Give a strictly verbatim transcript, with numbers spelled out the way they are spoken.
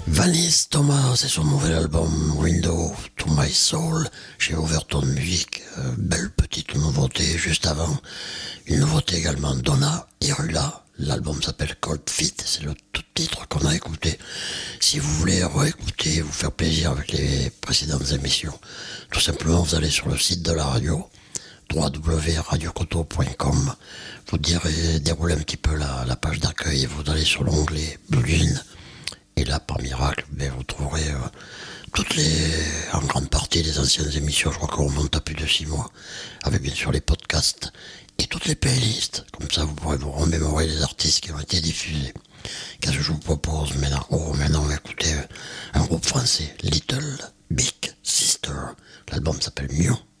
Vanessa Thomas et son nouvel album Window to My Soul chez Overton Music. Euh, belle petite nouveauté juste avant. Une nouveauté également, Donna Irula. L'album s'appelle Cold Feet, c'est le tout titre qu'on a écouté. Si vous voulez réécouter, vous faire plaisir avec les précédentes émissions, tout simplement vous allez sur le site de la radio, w w w point radio coto point com. Vous direz, déroulez un petit peu la, la page d'accueil et vous allez sur l'onglet Blue Jean. Et là, par miracle, ben, vous trouverez euh, toutes les, en grande partie, les anciennes émissions. Je crois qu'on remonte à plus de six mois, avec bien sûr les podcasts et toutes les playlists. Comme ça, vous pourrez vous remémorer les artistes qui ont été diffusés. Qu'est-ce que je vous propose maintenant? Oh, maintenant, on va écouter un groupe français, Little Big Sister. L'album s'appelle Mieux.